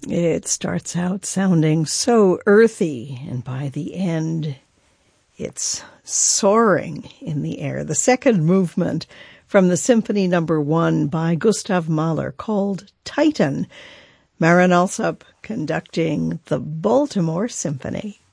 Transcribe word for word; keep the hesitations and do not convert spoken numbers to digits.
It starts out sounding so earthy, and by the end, it's soaring in the air. The second movement from the Symphony Number One by Gustav Mahler, called Titan. Marin Alsop conducting the Baltimore Symphony.